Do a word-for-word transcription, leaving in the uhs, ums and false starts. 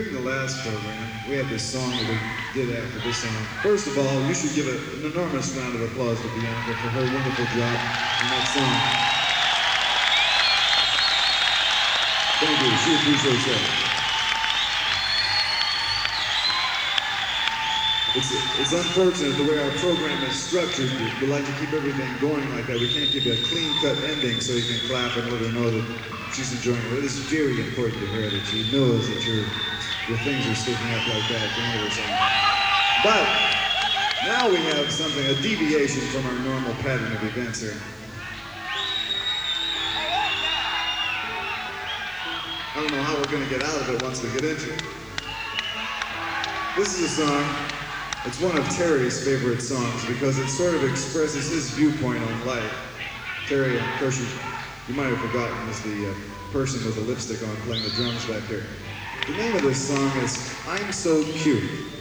during the last program, we had this song that we did after this song. First of all, you should give a, an enormous round of applause to Bianca for her wonderful job in that song. Thank you, she appreciates that. It's, it's unfortunate the way our program is structured. We like to keep everything going like that. We can't give you a clean-cut ending so you can clap and let her know that she's enjoying it. It is very important to her that she knows that your, your things are sticking up like that at the end of her song. But now we have something, a deviation from our normal pattern of events here. I don't know how we're going to get out of it once we get into it. This is a song. It's one of Terry's favorite songs because it sort of expresses his viewpoint on life. Terry, of course, you, you might have forgotten, is the uh, person with the lipstick on playing the drums back there. The name of this song is I'm So Cute.